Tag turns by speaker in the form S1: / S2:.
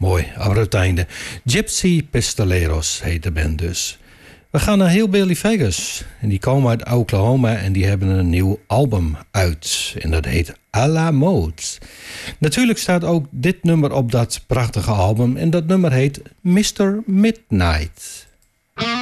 S1: mooi, aan het einde. Gypsy Pistoleros heet de band dus. We gaan naar Hillbilly Vegas. En die komen uit Oklahoma en die hebben een nieuw album uit. En dat heet A La Mode. Natuurlijk staat ook dit nummer op dat prachtige album. En dat nummer heet Mr. Midnight.